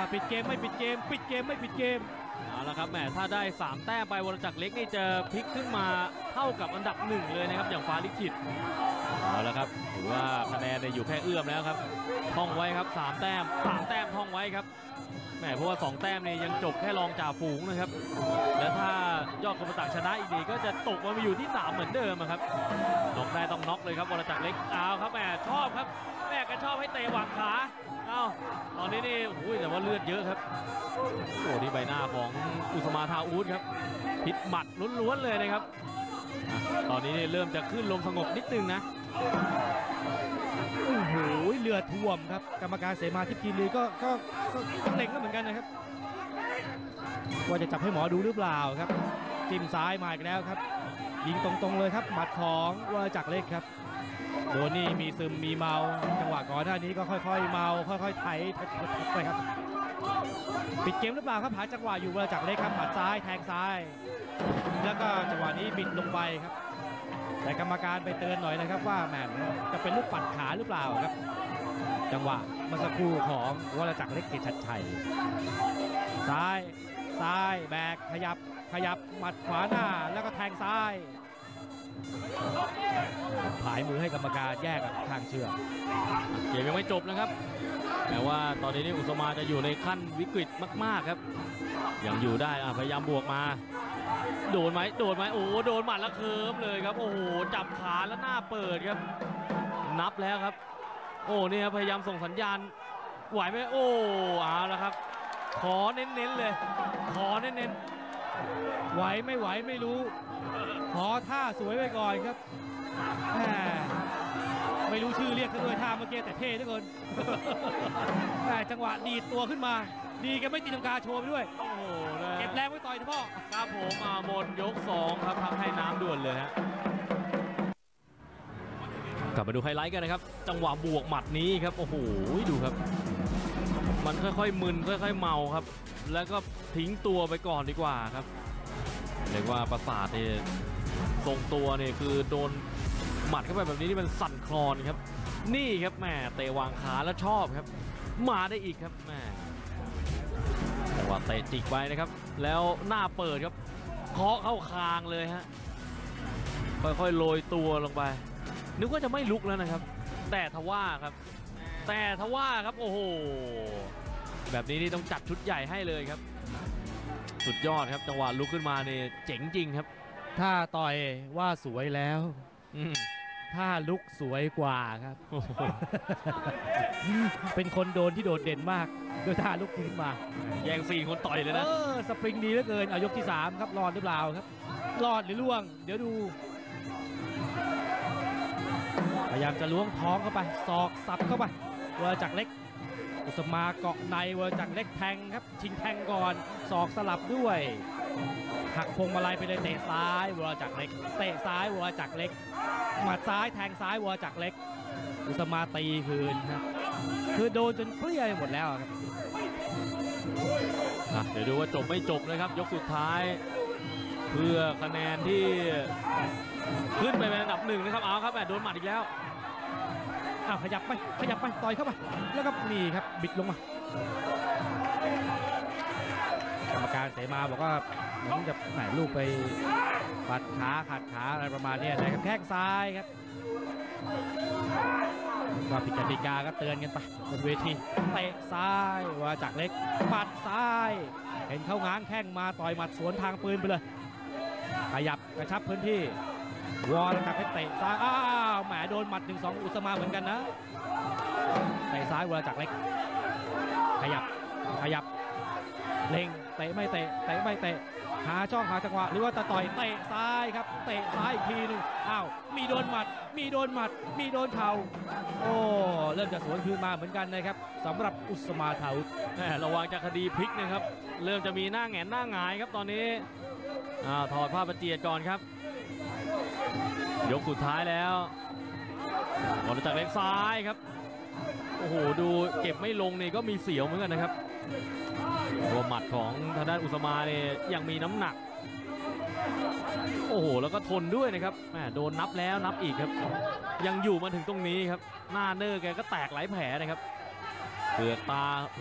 ปิดเกมไม่ปิดเกมปิดเกมไม่ปิดเกมเอาละครับแหมถ้าได้3แต้มไปวรจักรเล็กนี่จะพลิกขึ้นมาเท่ากับอันดับ1เลยนะครับอย่างฟ้าลิขิตเอาละครับถือว่าคะแนนอยู่แค่เอื้อมแล้วครับท่องไว้ครับ3แต้มท่องไว้ครับแหมเพราะว่า2แต้มนี่ยังจบแค่รองจ่าฝูงนะครับและถ้ายอดคมตะชนะอีกดีก็จะตกมาอยู่ที่3เหมือนเดิมครับน็อกได้ต้องน็อกเลยครับวรจักรเล็กเอาครับแหมชอบครับแม่ก็ชอบให้เตะวางขาเอาตอนนี้นี่โอ้ยแต่ว่าเลือดเยอะครับโอ้ที่ใบหน้าของอุสมาทาอูดครับพิษหมัดล้วนๆเลยนะครับตอนนี้นี่เริ่มจะขึ้นลมสงบนิดนึงนะโอ้โหเลือดท่วมครับกรรมการเสมาทิพย์กีรีก็เล็งก็เหมือนกันนะครับว่าจะจับให้หมอดูหรือเปล่าครับจิ้มซ้ายมาอีกแล้วครับยิงตรงๆเลยครับหมัดของวรจักรเล็กครับโดนนี่มีซึมมีเมาจังหวะก่อนหน้านี้ก็ค่อยๆเมาค่อยๆไถไปครับปิดเกมหรือเปล่าครับหาจังหวะอยู่วรจักรเล็กครับหมัดซ้ายแทงซ้ายแล้วก็จังหวะนี้บิดลงไปครับแต่กรรมการไปเตือนหน่อยนะครับว่าแหมจะเป็นลูกปัดขาหรือเปล่าครับจังหวะเมื่อสักครู่ของวรจักรเล็กเกียรติชัดชัยซ้ายแบกขยับหมัดขวาหน้าแล้วก็แทงซ้ายผายมือให้กรรมการแยกทางเชือกเกมยังไม่จบนะครับแต่ว่าตอนนี้นี่อุสมาจะอยู่ในขั้นวิกฤตมากๆครับยังอยู่ได้พยายามบวกมาโดนไหมโอ้โดนหมัดแล้วเคิร์ฟเลยครับโอ้โหจับขาแล้วหน้าเปิดครับนับแล้วครับโอ้นี่ครับพยายามส่งสัญญาณไหวไหมโอ้เอาละครับขอเน้นๆเลยขอเน้นๆไหวไม่ไหวไม่รู้ขอท่าสวยไว้ก่อนครับไม่รู้ชื่อเรียกกันด้วยท่าเมื่อกี้แต่เท่ทุกคนจังหวะดีดตัวขึ้นมาดีกันไม่ตีลังกาโชว์ไปด้วยโอ้โหเก็บแรงไว้ต่อยนะพ่อครับผมหมดยก2ครับทำให้น้ำด่วนเลยฮะกลับมาดูไฮไลท์กันนะครับจังหวะบวกหมัดนี้ครับโอ้โหดูครับมันค่อยๆมึนค่อยๆเมาครับแล้วก็ทิ้งตัวไปก่อนดีกว่าครับเรียกว่าประสาทเนี่ยทรงตัวเนี่ยคือโดนหมัดเข้าไปแบบนี้นี่มันสั่นคลอนครับนี่ครับแม่เตะวางขาแล้วชอบครับมาได้อีกครับแม่แต่ว่าเตะจิกไปนะครับแล้วหน้าเปิดครับเคาะเข้าคางเลยฮะค่อยๆโรยตัวลงไปนึกว่าจะไม่ลุกแล้วนะครับแต่ทว่าครับโอ้โหแบบนี้นี่ต้องจัดชุดใหญ่ให้เลยครับสุดยอดครับจังหวะลุกขึ้นมาเนี่ยเจ๋งจริงครับถ้าต่อยว่าสวยแล้วถ้าลุกสวยกว่าครับเป็นคนโดนที่โดดเด่นมากโดยท่าลุกขึ้นมาแย่ง4คนต่อยเลยนะสปริงดีเหลือเกินยกที่3ครับรอดหรือเปล่าครับรอดหรือล่วงเดี๋ยวดูพยายามจะล้วงท้องเข้าไปศอกสับเข้าไปวรจักรเล็กอุสมาเกาะในวรจักรเล็กแทงครับชิงแทงก่อนศอกสลับด้วยหักพวงมาลัยไปเลยเตะซ้ายวรจักรเล็กเตะซ้ายวรจักรเล็กหมัดซ้ายแทงซ้ายวรจักรเล็กอุสมาตีคืนครับคือโดนจนเปรี้ยหมดแล้วครับเดี๋ยวดูว่าจบไม่จบนะครับยกสุดท้ายเพื่อคะแนนที่ขึ้นไปเป็นอันดับ1นะครับเอาครับโดนหมัดอีกแล้วขยับไปต่อยเข้าไปแล้วก็นี่ครับบิดลงมากรรมการเสมาบอกว่าเหมือนจะไหนลูกไปปัดขาขัดขาอะไรประมาณนี้นะครับแข้งซ้ายครับว่าผิดกติกาก็เตือนกันไปบนเวทีเตะซ้ายวรจักรเล็กปัดซ้ายเห็นเข้าง้างแข้งมาต่อยหมัดสวนทางปืนไปเลยขยับกระชับพื้นที่วอลกับเตะซ้ายแหมโดนหมัด 1-2 อุสมาเหมือนกันนะเตะซ้ายวรจักรเล็กขยับเล็งเตะไม่เตะหาช่องหาจังหวะหรือว่าจะต่อยเตะซ้ายครับเตะซ้ายอีกทีนึงมีโดนหมัดมีโดนเข่าโอ้เริ่มจะสวนคืนมาเหมือนกันนะครับสำหรับอุสมาทาอุดระวังจากคดีพลิกนะครับเริ่มจะมีหน้าแหงนหน้าหงายครับตอนนี้ถอดผ้าประเจียดก่อนครับยกสุดท้ายแล้ววรจักรเล็กซ้ายครับโอ้โหดูเก็บไม่ลงนี่ก็มีเสียวเหมือนกันนะครับตัวหมัดของทางด้านอุสมาเนี่ยยังมีน้ำหนักโอ้โหแล้วก็ทนด้วยนะครับโดนนับแล้วนับอีกครับยังอยู่มาถึงตรงนี้ครับหน้าเนอร์แกก็แตกหลายแผลนะครับเปลือกตา